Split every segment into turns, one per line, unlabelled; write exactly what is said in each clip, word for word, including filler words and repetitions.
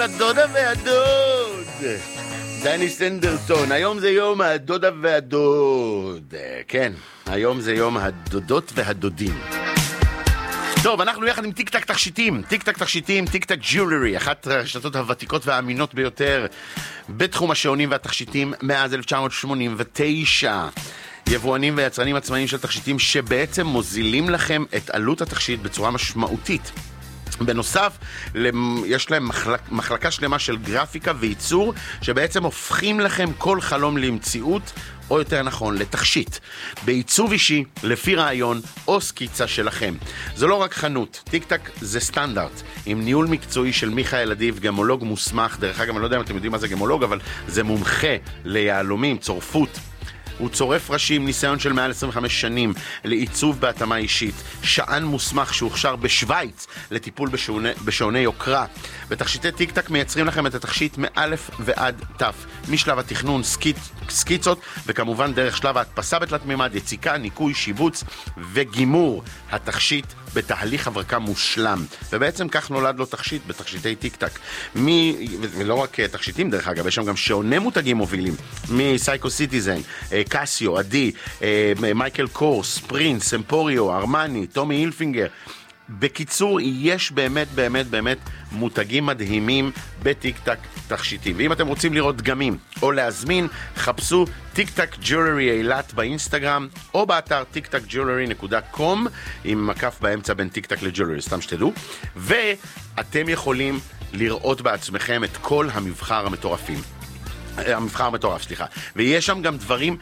הדודה והדוד. דני סנדרסון, היום זה יום הדודה והדוד. כן, היום זה יום הדודות והדודים. טוב, אנחנו יחד עם טיק טק תכשיטים, טיק טק תכשיטים, טיק טק ג'ולרי, אחת הרשתות הוותיקות והאמינות ביותר בתחום השעונים והתכשיטים מאז אלף תשע מאות שמונים ותשע. יבואנים ויצרנים עצמאיים של תכשיטים שבעצם מוזילים לכם את עלות התכשיט בצורה משמעותית. בנוסף, יש להם מחלק, מחלקה שלמה של גרפיקה וייצור שבעצם הופכים לכם כל חלום למציאות, או יותר נכון, לתכשיט. בעיצוב אישי, לפי רעיון או סקיצה שלכם. זו לא רק חנות, טיק טק זה סטנדרט, עם ניהול מקצועי של מיכאל אדיב, גמולוג מוסמך. דרך אגב, אני לא יודע אם אתם יודעים מה זה גמולוג, אבל זה מומחה ליהלומים, צורפות. הוא צורף ראשי עם ניסיון של מעל עשרים וחמש שנים לעיצוב בהתאמה אישית, שען מוסמך שהוכשר בשוויץ לטיפול בשעוני, בשעוני יוקרה. בתכשיטי טיק טק מייצרים לכם את התכשיט מאלף ועד תף, משלב התכנון, סקיצ, סקיצות, וכמובן דרך שלב ההדפסה בתלת מימד, יציקה, ניקוי, שיבוץ וגימור. התכשיט בתהליך הברקה מושלם, ובעצם כך נולד לו תכשיט בתכשיטי טיק טק. מי, ולא רק תכשיטים דרך אגב, יש שם גם שעוני מותגים מובילים, מסייקו סיטיזן, קסיו, אדי, מייקל קורס, פרינס, אמפוריו, ארמני, טומי הילפינגר. בקיצור, יש באמת באמת באמת מותגים מדהימים בטיק טק תכשיטים. ואם אתם רוצים לראות דגמים או להזמין, חפשו טיק טק ג'ולרי אילת באינסטגרם או באתר טיק טק ג'ולרי נקודה קום עם מקף באמצע בין טיק טק לג'ולרי, סתם שתדעו. ואתם יכולים לראות בעצמכם את כל המבחר המטורפים. המבחר המטורף, סליחה. ויש שם גם דברים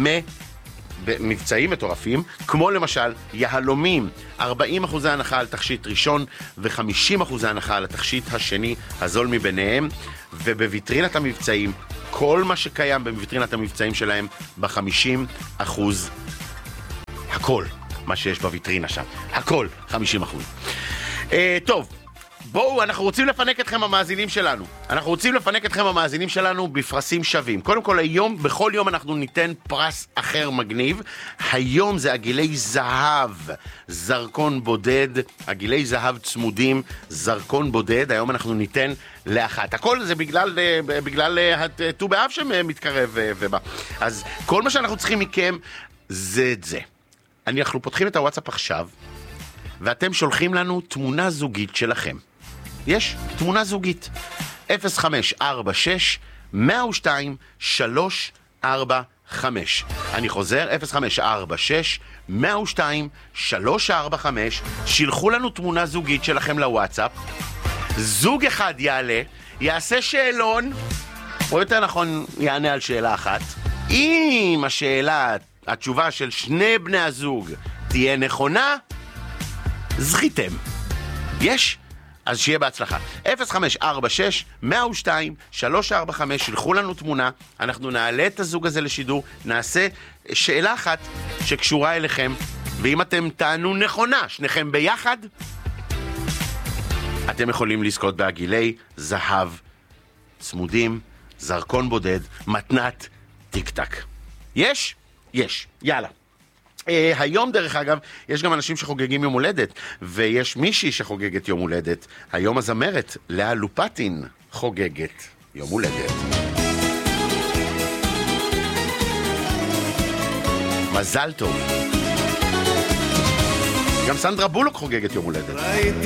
מבצעים מטורפים, כמו למשל יהלומים, ארבעים אחוז הנחה על תכשיט ראשון ו-חמישים אחוז הנחה על התכשיט השני, הזול מביניהם. ובוויטרינת המבצעים, כל מה שקיים בוויטרינת המבצעים שלהם ב-חמישים אחוז, הכל מה שיש בוויטרינה שם, הכל חמישים אחוז. אה, טוב, בואו, אנחנו רוצים לפנק אתכם המאזינים שלנו. אנחנו רוצים לפנק אתכם המאזינים שלנו בפרסים שווים. קודם כל, היום, בכל יום אנחנו ניתן פרס אחר מגניב. היום זה עגילי זהב, זרקון בודד, עגילי זהב צמודים, זרקון בודד. היום אנחנו ניתן לאחת. הכל זה בגלל, בגלל הט"ו באב שמתקרב ובא. אז כל מה שאנחנו צריכים מכם זה את זה. אנחנו פותחים את הוואטסאפ עכשיו, ואתם שולחים לנו תמונה זוגית שלכם. יש תמונה זוגית. אפס חמש ארבע שש מאה ושתיים שלוש ארבע חמש. אני חוזר, אפס חמש ארבע שש מאה ושתיים שלוש ארבע חמש. שילחו לנו תמונה זוגית שלכם לוואטסאפ. זוג אחד יעלה, יעשה שאלון, או יותר נכון, יענה על שאלה אחת. אם השאלה, התשובה של שני בני הזוג תהיה נכונה, זכיתם. יש? אז שיהיה בהצלחה. אפס חמש ארבע שש מאה ושתיים שלוש ארבע חמש, שלחו לנו תמונה, אנחנו נעלה את הזוג הזה לשידור, נעשה שאלה אחת שקשורה אליכם, ואם אתם תענו נכונה, שניכם ביחד, אתם יכולים לזכות בעגילי זהב צמודים, זרקון בודד, מתנת טיק טק. יש? יש. יאללה. Uh, היום דרך אגב יש גם אנשים שחוגגים יום הולדת, ויש מישהי שחוגגת יום הולדת. היום הזמרת לאה לופטין חוגגת יום הולדת. מזל טוב. גם סנדרה בולוק חוגגת יום הולדת.